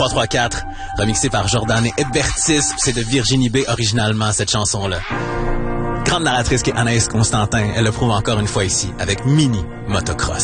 334, remixé par Jordan et Bertis. C'est de Virginie B originalement, cette chanson-là. Grande narratrice qui est Anaïs Constantin, elle le prouve encore une fois ici, avec Mini Motocross.